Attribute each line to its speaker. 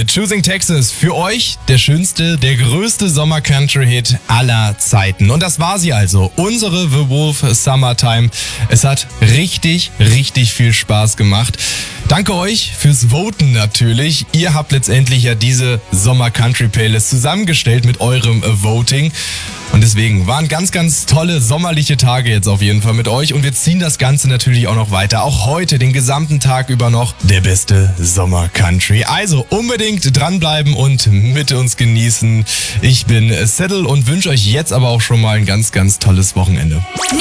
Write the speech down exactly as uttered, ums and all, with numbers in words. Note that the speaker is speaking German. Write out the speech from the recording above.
Speaker 1: mit Choosing Texas. Für euch der schönste, der größte Sommer-Country-Hit aller Zeiten. Und das war sie also, unsere The Wolf Summertime. Es hat richtig, richtig viel Spaß gemacht. Danke euch fürs Voten natürlich. Ihr habt letztendlich ja diese Sommer-Country-Playlist zusammengestellt mit eurem Voting. Und deswegen waren ganz, ganz tolle sommerliche Tage jetzt auf jeden Fall mit euch. Und wir ziehen das Ganze natürlich auch noch weiter. Auch heute, den gesamten Tag über noch, der beste Sommer-Country. Also unbedingt dranbleiben und mit uns genießen. Ich bin Settle und wünsche euch jetzt aber auch schon mal ein ganz, ganz tolles Wochenende.